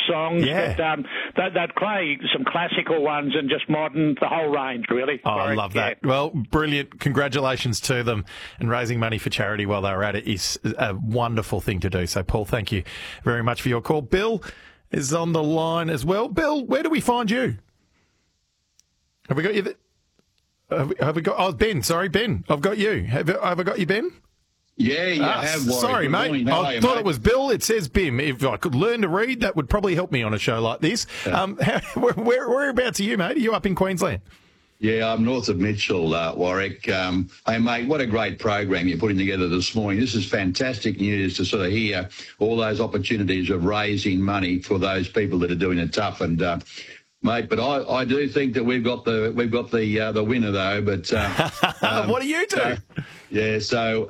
songs. Yeah. But they'd play some classical ones and just modern, the whole range, really. Oh, I love that. Well, brilliant. Congratulations to them. And raising money for charity while they were at it is a wonderful thing to do. So, Paul, thank you very much for your call. Bill is on the line as well. Bill, where do we find you? Have we got you? Have we got? Oh, Ben. Sorry, Ben. I've got you. Have I got you, Ben? Yeah, you have. Warwick. Sorry, mate. I thought it was Bill. It says Bim. If I could learn to read, that would probably help me on a show like this. Whereabouts are you, mate? Are you up in Queensland? Yeah, I'm north of Mitchell, Warwick. Hey, mate, what a great program you're putting together this morning. This is fantastic news to sort of hear all those opportunities of raising money for those people that are doing it tough. And mate, but I do think that we've got the winner though. But what do you do? So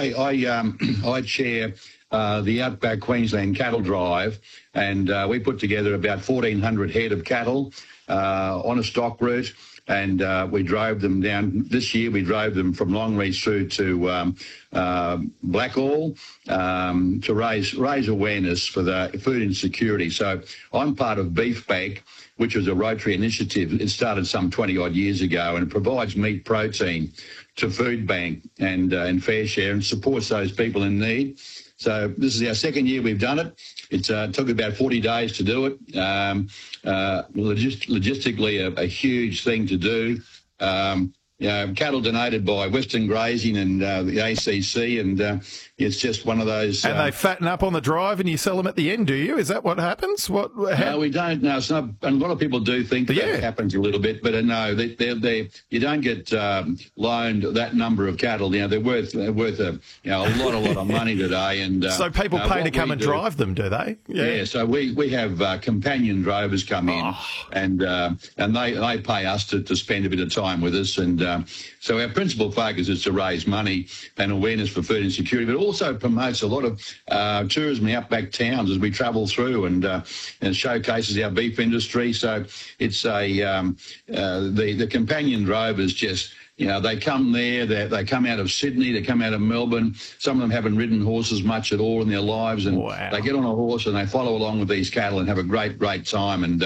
I chair the Outback Queensland Cattle Drive, and we put together about 1,400 head of cattle on a stock route. And we drove them down. This year we drove them from Longreach through to Blackall to raise awareness for the food insecurity. So I'm part of Beef Bank, which was a Rotary initiative. It started some 20-odd years ago, and it provides meat protein to Food Bank and Fair Share and supports those people in need. So this is our second year we've done it. It took about 40 days to do it. Logistically, a huge thing to do. Cattle donated by Western Grazing and the ACC, and it's just one of those. And they fatten up on the drive, and you sell them at the end, do you? Is that what happens? No, we don't. No, it's not. And a lot of people do think that happens a little bit, but no, you don't get loaned that number of cattle. They're worth a lot of money today. And so people pay to come and drive them, do they? Yeah. So we have companion drovers come in, and they pay us to spend a bit of time with us. And so our principal focus is to raise money and awareness for food insecurity, but also promotes a lot of tourism in outback towns as we travel through and showcases our beef industry. So it's the companion drovers just. They come there, they come out of Sydney, they come out of Melbourne. Some of them haven't ridden horses much at all in their lives, and they get on a horse and they follow along with these cattle and have a great time. And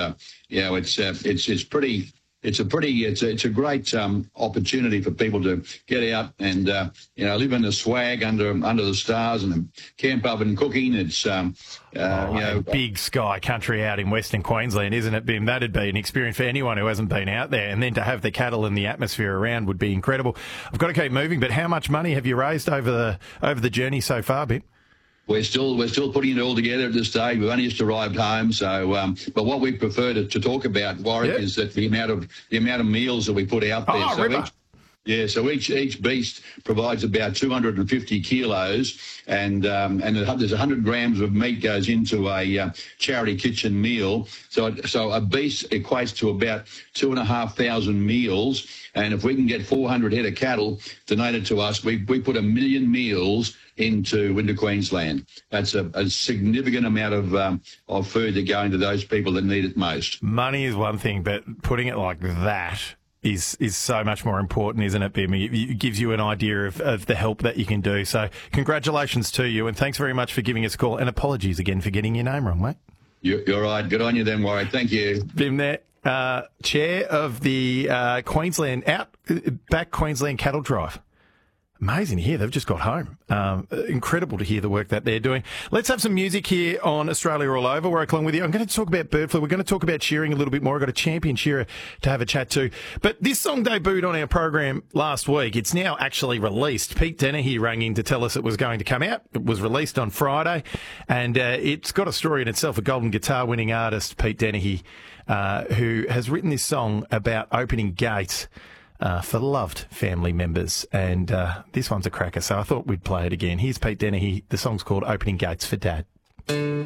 it's a great opportunity for people to get out and live in the swag under the stars and camp oven cooking. It's big sky country out in Western Queensland, isn't it, Bim? That'd be an experience for anyone who hasn't been out there, and then to have the cattle and the atmosphere around would be incredible. I've got to keep moving, but how much money have you raised over the journey so far, Bim? We're still putting it all together at this stage. We've only just arrived home, so but what we prefer to talk about, Warwick, is that the amount of meals that we put out there. So each beast provides about 250 kilos, and there's 100 grams of meat goes into a charity kitchen meal. So a beast equates to about 2,500 meals, and if we can get 400 head of cattle donated to us, we put 1 million meals into Queensland. That's a significant amount of food that go into those people that need it most. Money is one thing, but putting it like that is so much more important, isn't it, Bim? It gives you an idea of the help that you can do. So congratulations to you, and thanks very much for giving us a call. And apologies again for getting your name wrong, mate. You're right. Good on you then, Warwick. Thank you. Bim there, chair of the Outback Queensland Cattle Drive. Amazing to hear. They've just got home. Incredible to hear the work that they're doing. Let's have some music here on Australia All Over. Warwick along with you. I'm going to talk about bird flu. We're going to talk about shearing a little bit more. I've got a champion shearer to have a chat to. But this song debuted on our program last week. It's now actually released. Pete Dennehy rang in to tell us it was going to come out. It was released on Friday. And it's got a story in itself. A Golden Guitar winning artist, Pete Dennehy, who has written this song about opening gates for loved family members, and this one's a cracker, so I thought we'd play it again. Here's Pete Dennehy. The song's called Opening Gates for Dad.